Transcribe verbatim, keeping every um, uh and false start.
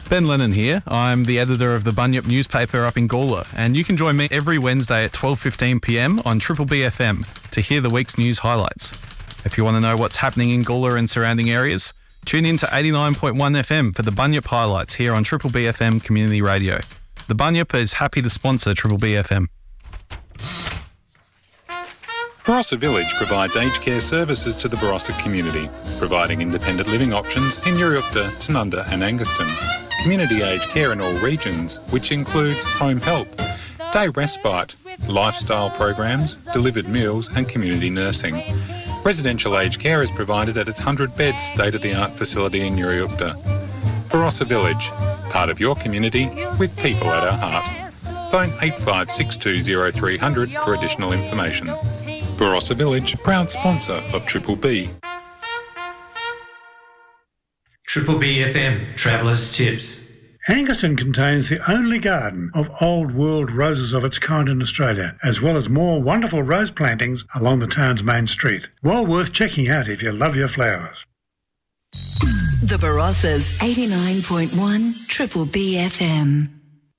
Ben Lennon here. I'm the editor of the Bunyip newspaper up in Gawler, and you can join me every Wednesday at twelve fifteen p m on Triple B F M to hear the week's news highlights. If you want to know what's happening in Gawler and surrounding areas, tune in to eighty-nine point one F M for the Bunyip highlights here on Triple B F M Community Radio. The Bunyip is happy to sponsor Triple B F M. Barossa Village provides aged care services to the Barossa community, providing independent living options in Uriukta, Tanunda and Angaston. Community aged care in all regions, which includes home help, day respite, lifestyle programs, delivered meals and community nursing. Residential aged care is provided at its one hundred bed state-of-the-art facility in Uriukta. Barossa Village, part of your community with people at our heart. Phone eight five six two zero three hundred for additional information. Barossa Village, proud sponsor of Triple B. Triple B F M, Traveller's Tips. Angaston contains the only garden of old world roses of its kind in Australia, as well as more wonderful rose plantings along the town's main street. Well worth checking out if you love your flowers. The Barossa's eighty-nine point one Triple B F M.